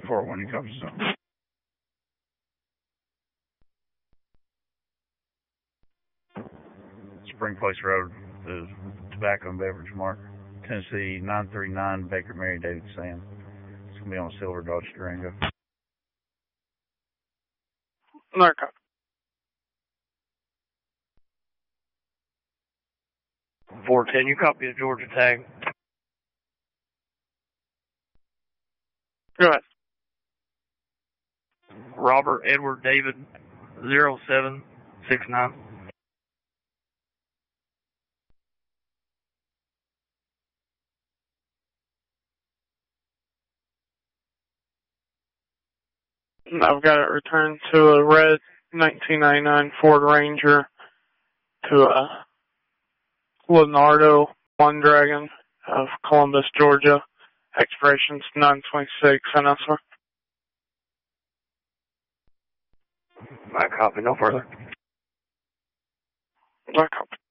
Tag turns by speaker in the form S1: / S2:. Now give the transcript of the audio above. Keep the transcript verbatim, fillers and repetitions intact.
S1: four one, you copy, so. Spring Place Road, the Tobacco and Beverage Mart, Tennessee nine three nine, Baker Mary David Sam. It's going to be on a silver Dodge Durango.
S2: Another copy.
S3: four ten, you copy the Georgia tag.
S2: Go ahead.
S3: Robert Edward David zero seven six nine.
S2: I've got it returned to a red nineteen ninety-nine Ford Ranger to a Leonardo One Dragon of Columbus, Georgia. Expiration's nine twenty-six, N S R.
S3: I copy, no further.
S2: I copy.